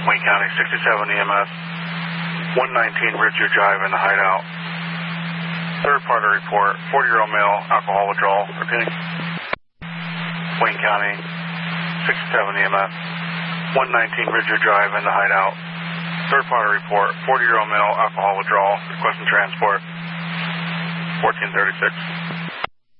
Wayne County 67 EMS, 119 Ridgeview Drive in the hideout. Third party report, 40-year-old male, alcohol withdrawal. Repeating. Wayne County 67 EMS, 119 Ridgeview Drive in the hideout. Third party report, 40-year-old male, alcohol withdrawal, requesting transport, 1436.